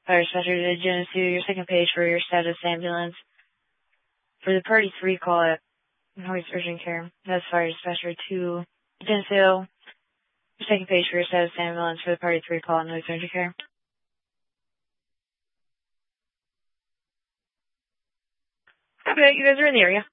Fire Special to Geneseo, your second page for your status ambulance. For the Party 3 call at Noise Urgent Care, that's Fire Special to Geneseo, your second page for your status ambulance for the Party 3 call at Noise Urgent Care. Okay, you guys are in the area.